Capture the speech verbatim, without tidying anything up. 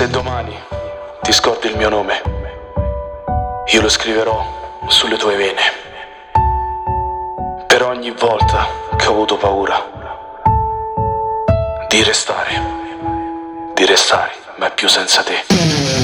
Se domani ti scordi il mio nome, io lo scriverò sulle tue vene. Per ogni volta che ho avuto paura di restare, di restare, ma più senza te.